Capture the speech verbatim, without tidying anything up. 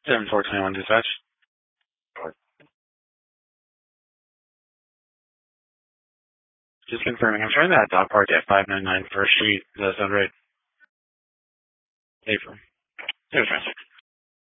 seven four two one dispatch. Just confirming. I'm trying that dog park at five nine nine First Street. Does that sound right? April. There's transfer.